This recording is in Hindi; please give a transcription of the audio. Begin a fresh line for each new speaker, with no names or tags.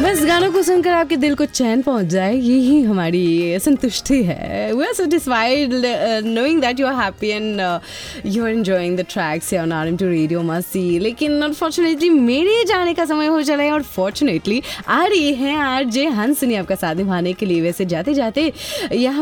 बस गानों को सुनकर आपके दिल को चैन पहुंच जाए, यही हमारी संतुष्टि है. We are satisfied knowing that you are happy and you are enjoying the tracks here on RM2 Radio Masti. लेकिन unfortunately मेरे जाने का समय हो चला है और fortunately आ रही है आरजे हंसनी आपका साथ निभाने के लिए. वैसे जाते जाते यहाँ